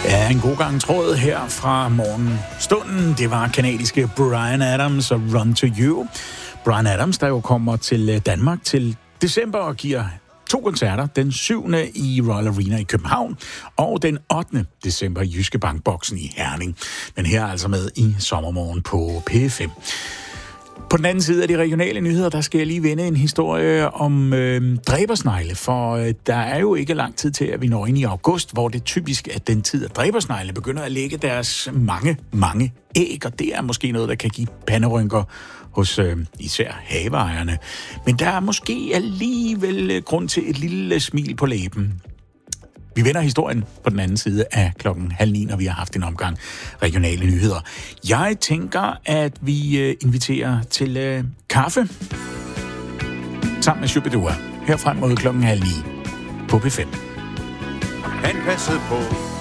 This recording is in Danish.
Ja, en god gang tråd her fra morgenstunden. Det var kanadiske Bryan Adams og Run to You. Bryan Adams, der jo kommer til Danmark til december og giver 2 koncerter. Den 7. i Royal Arena i København, og den 8. december i Jyske Bankboksen i Herning. Men her er altså med i sommermorgen på P5. På den anden side af de regionale nyheder, der skal jeg lige vende en historie om dræbersnegle, for der er jo ikke lang tid til, at vi når ind i august, hvor det typisk er den tid, at dræbersnegle begynder at lægge deres mange æg, og det er måske noget, der kan give panderynker hos især haveejerne. Men der er måske alligevel grund til et lille smil på læben. Vi vender historien på den anden side af 8:30, når vi har haft en omgang regionale nyheder. Jeg tænker, at vi inviterer til kaffe sammen med Shubidua her frem mod 8:30 på P5. Han passede på